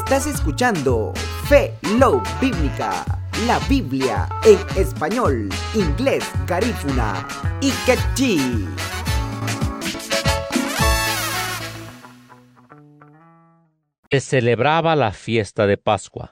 Estás escuchando Fe Love Bíblica, la Biblia en español, inglés, garífuna y quechí. Se celebraba la fiesta de Pascua.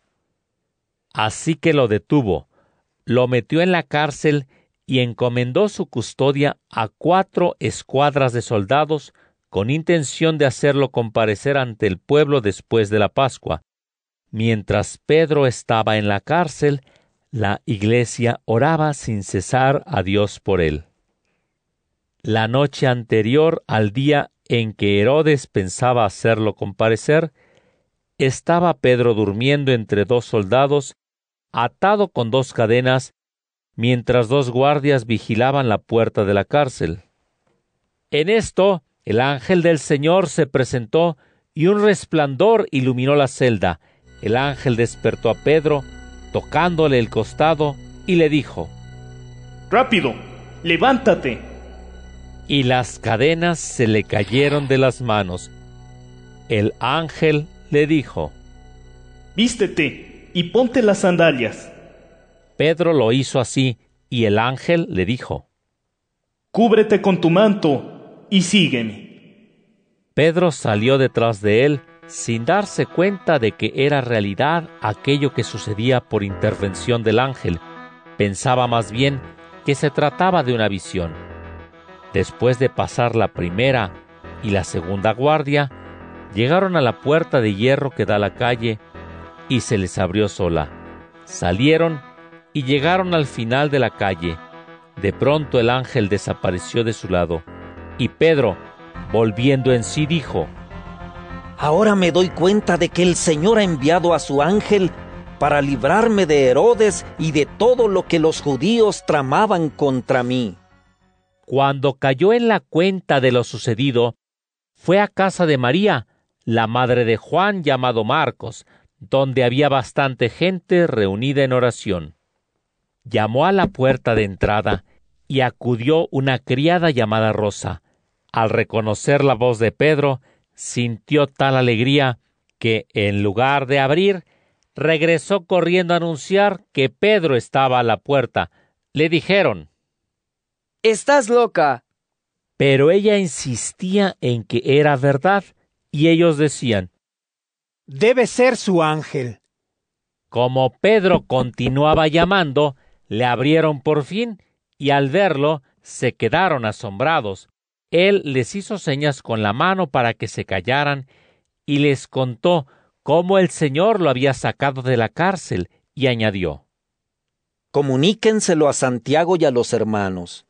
Así que lo detuvo, lo metió en la cárcel y encomendó su custodia a 4 escuadras de soldados con intención de hacerlo comparecer ante el pueblo después de la Pascua. Mientras Pedro estaba en la cárcel, la iglesia oraba sin cesar a Dios por él. La noche anterior al día en que Herodes pensaba hacerlo comparecer, estaba Pedro durmiendo entre 2 soldados, atado con 2 cadenas, mientras 2 guardias vigilaban la puerta de la cárcel. En esto, el ángel del Señor se presentó y un resplandor iluminó la celda. El ángel despertó a Pedro, tocándole el costado, y le dijo: ¡Rápido! ¡Levántate! Y las cadenas se le cayeron de las manos. El ángel le dijo: ¡Vístete y ponte las sandalias! Pedro lo hizo así, y el ángel le dijo: ¡Cúbrete con tu manto y sígueme! Pedro salió detrás de él, sin darse cuenta de que era realidad aquello que sucedía por intervención del ángel. Pensaba más bien que se trataba de una visión. Después de pasar la primera y la segunda guardia, llegaron a la puerta de hierro que da a la calle y se les abrió sola. Salieron y llegaron al final de la calle. De pronto el ángel desapareció de su lado, y Pedro, volviendo en sí, dijo: Ahora me doy cuenta de que el Señor ha enviado a su ángel para librarme de Herodes y de todo lo que los judíos tramaban contra mí. Cuando cayó en la cuenta de lo sucedido, fue a casa de María, la madre de Juan llamado Marcos, donde había bastante gente reunida en oración. Llamó a la puerta de entrada y acudió una criada llamada Rosa. Al reconocer la voz de Pedro, sintió tal alegría que, en lugar de abrir, regresó corriendo a anunciar que Pedro estaba a la puerta. Le dijeron: ¡Estás loca! Pero ella insistía en que era verdad, y ellos decían: debe ser su ángel. Como Pedro continuaba llamando, le abrieron por fin, y al verlo se quedaron asombrados. Él les hizo señas con la mano para que se callaran, y les contó cómo el Señor lo había sacado de la cárcel, y añadió: Comuníquenselo a Santiago y a los hermanos.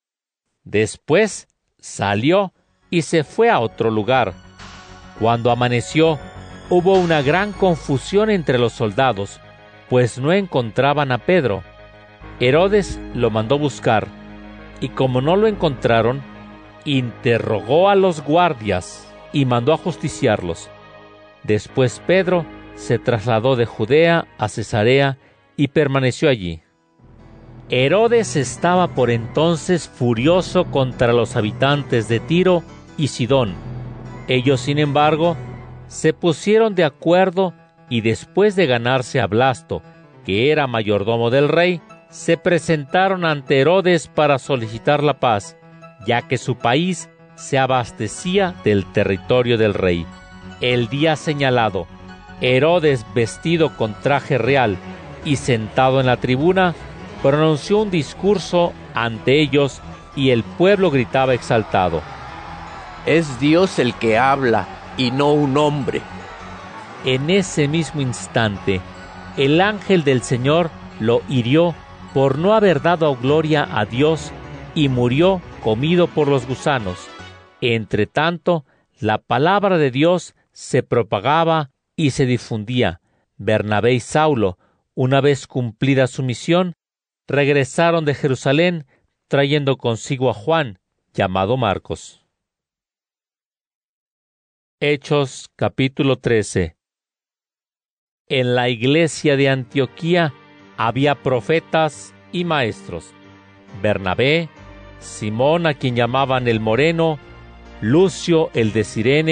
Después salió y se fue a otro lugar. Cuando amaneció, hubo una gran confusión entre los soldados, pues no encontraban a Pedro. Herodes lo mandó buscar, y como no lo encontraron, interrogó a los guardias y mandó ajusticiarlos. Después Pedro se trasladó de Judea a Cesarea y permaneció allí. Herodes estaba por entonces furioso contra los habitantes de Tiro y Sidón. Ellos, sin embargo, se pusieron de acuerdo y después de ganarse a Blasto, que era mayordomo del rey, se presentaron ante Herodes para solicitar la paz, ya que su país se abastecía del territorio del rey. El día señalado, Herodes, vestido con traje real y sentado en la tribuna, pronunció un discurso ante ellos y el pueblo gritaba exaltado: Es Dios el que habla y no un hombre. En ese mismo instante, el ángel del Señor lo hirió por no haber dado gloria a Dios y murió comido por los gusanos. Entre tanto, la palabra de Dios se propagaba y se difundía. Bernabé y Saulo, una vez cumplida su misión, regresaron de Jerusalén trayendo consigo a Juan, llamado Marcos. Hechos capítulo 13. En la iglesia de Antioquía había profetas y maestros: Bernabé, Simón, a quien llamaban el Moreno, Lucio el de Cirene,